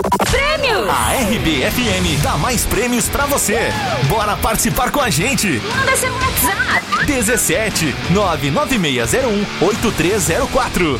Prêmios! A RBFM dá mais prêmios pra você. Bora participar com a gente. Manda seu WhatsApp. 17 99601 8304.